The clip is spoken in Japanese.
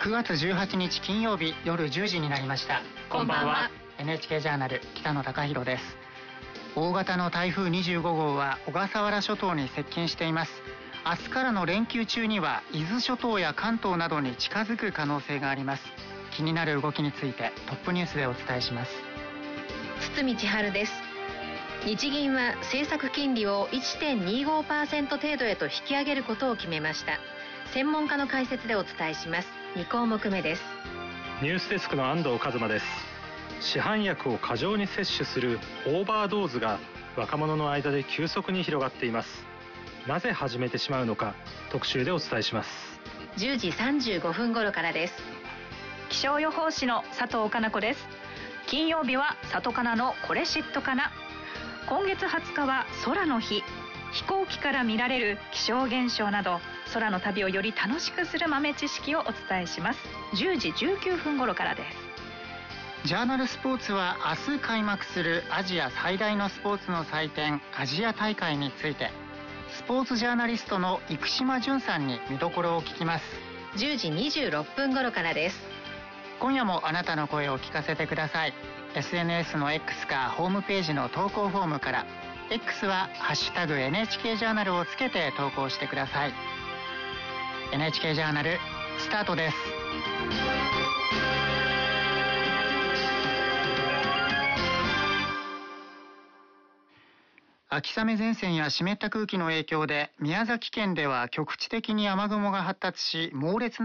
9月18日金曜日夜10時になりました。 こんばんは。 NHK ジャーナル北野貴弘です。大型の台風25号は小笠原諸島に接近しています。明日からの連休中には伊豆諸島や関東などに近づく可能性があります。気になる動きについてトップニュースでお伝えします。 堤千春です。日銀は政策金利を 1.25% 程度へと引き上げることを決めました。専門家の解説でお伝えします。2項目目です。 ニュースデスクの安藤和馬です。市販薬を過剰に摂取するオーバードーズが若者の間で急速に広がっています。なぜ始めてしまうのか、特集でお伝えします。 10時35分頃からです。 気象予報士の佐藤かな子です。金曜日は里かなのこれ知っとかな。今月20日は空の日。飛行機から見られる気象現象など空の旅をより楽しくする豆知識をお伝えします。10時19分頃からです。 ジャーナルスポーツは明日開幕するアジア最大のスポーツの祭典アジア大会について、スポーツジャーナリストの生島淳さんに見どころを聞きます。 10時26分頃からです。 今夜もあなたの声を聞かせてください。 SNS の X かホームページの投稿フォームから。 X はハッシュタグ NHK ジャーナルをつけて投稿してください。 NHK ジャーナルスタートです。秋雨前線や湿った空気の影響で宮崎県では局地的に雨雲が発達し猛烈な